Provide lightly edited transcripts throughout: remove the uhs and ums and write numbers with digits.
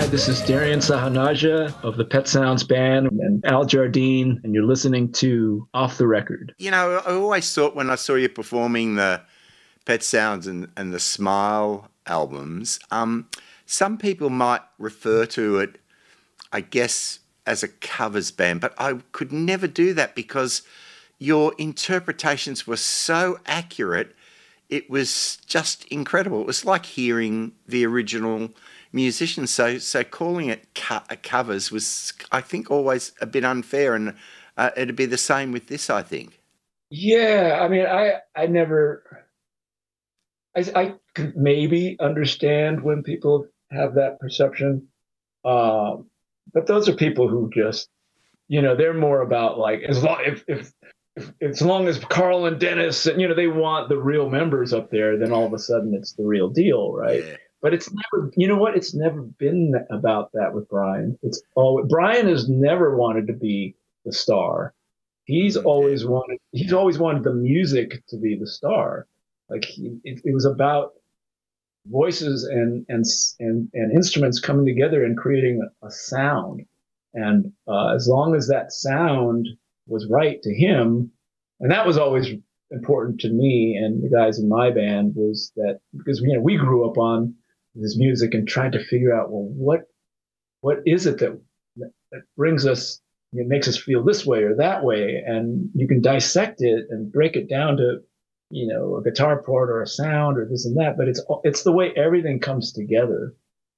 Hi, this is Darian Sahanaja of the Pet Sounds Band and Al Jardine, and you're listening to Off the Record. You know, I always thought when I saw you performing the Pet Sounds and the Smile albums, some people might refer to it, I guess, as a covers band, but I could never do that because your interpretations were so accurate. It was just incredible. It was like hearing the original musicians. So calling it covers was, I think, always a bit unfair, and it'd be the same with this, I think. Yeah, I mean, I never, I could maybe understand when people have that perception, um, but those are people who just, they're more about like if as long as Carl and Dennis and they want the real members up there, then all of a sudden it's the real deal, right? Yeah. But it's never, you know what? It's never been about that with Brian. It's all Brian has never wanted to be the star. Yeah. He's always wanted the music to be the star. Like it was about voices and instruments coming together and creating a sound. And as long as that sound was right to him, and that was always important to me and the guys in my band, was that because we grew up on this music and tried to figure out, well, what is it that brings us, makes us feel this way or that way, and you can dissect it and break it down to a guitar part or a sound or this and that, but it's the way everything comes together.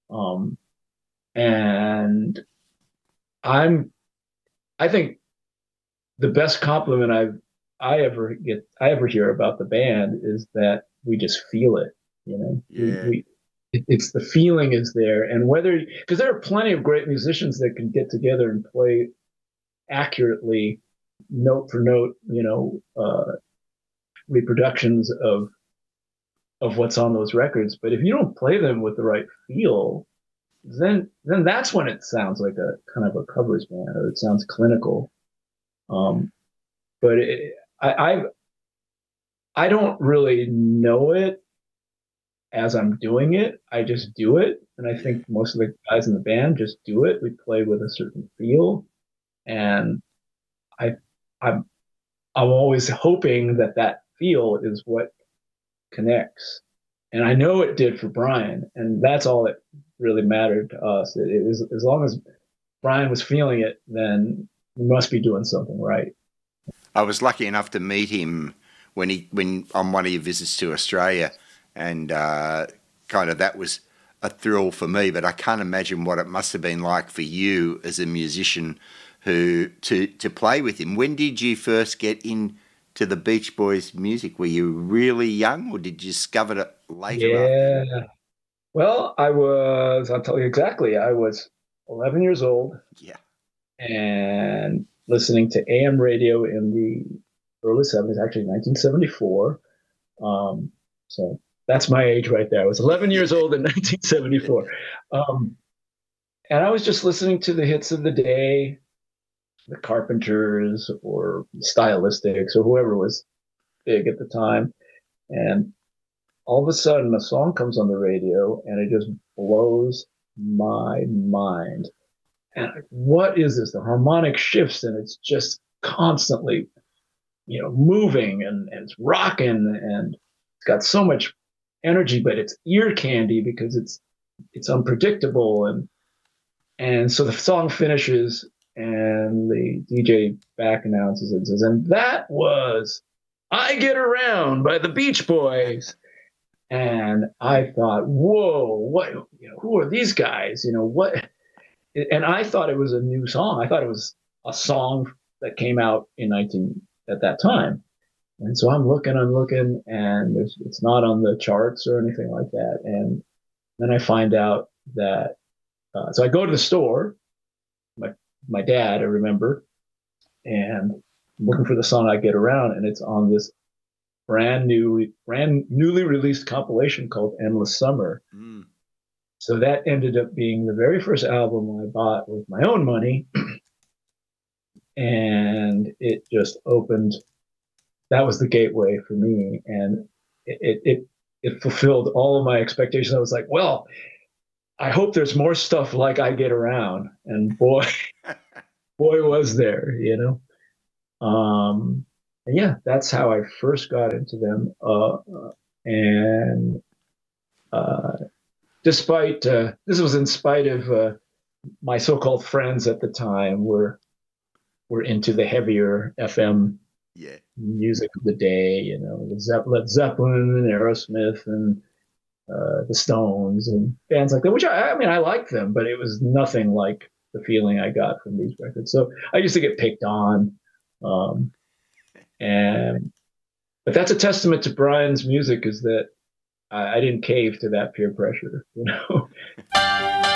And I think the best compliment I ever hear about the band is that we just feel it. Yeah. It's the feeling is there, and whether because there are plenty of great musicians that can get together and play accurately, note for note, reproductions of what's on those records. But if you don't play them with the right feel, then that's when it sounds like a kind of a covers band, or it sounds clinical. Um, but I don't really know it as I'm doing it. I just do it, and I Yeah. think most of the guys in the band just do it. We play with a certain feel, and I I'm I'm always hoping that that feel is what connects. And I know it did for Brian, and that's all that really mattered to us. It was as long as Brian was feeling it, then we must be doing something right. I was lucky enough to meet him when on one of your visits to Australia, and kind of that was a thrill for me. But I can't imagine what it must have been like for you as a musician who to play with him. When did you first get into the Beach Boys music? Were you really young, or did you discover it later after? Yeah. Well, I'll tell you exactly. I was 11 years old Yeah. and listening to AM radio in the early 70s, actually 1974. So that's my age right there. I was 11 years Yeah. old in 1974. Um, and I was just listening to the hits of the day, the Carpenters or Stylistics or whoever was big at the time. And all of a sudden, a song comes on the radio and it just blows my mind. And what is this? The harmonic shifts and it's just constantly, moving and it's rocking and it's got so much energy, but it's ear candy because it's unpredictable. And so the song finishes and the DJ back announces and says, and that was I Get Around by the Beach Boys. And I thought, whoa, what, who are these guys? What? And I thought it was a new song. I thought it was a song that came out in 19 at that time. And so I'm looking, and it's not on the charts or anything like that. And then I find out that, so I go to the store, my, my dad, I remember, and I'm looking for the song I Get Around, and it's on this brand newly released compilation called Endless Summer. Mm. So that ended up being the very first album I bought with my own money, and it just opened. That was the gateway for me, and it fulfilled all of my expectations. I was like, well, I hope there's more stuff like I Get Around, and boy, boy was there, you know. And yeah, that's how I first got into them. And uh, despite this was in spite of my so-called friends at the time were into the heavier FM Yeah. music of the day, you know, Led Zeppelin and Aerosmith and the Stones and bands like that. Which I mean, I liked them, but it was nothing like the feeling I got from these records. So I used to get picked on, um, and but that's a testament to Brian's music is that I didn't cave to that peer pressure, you know.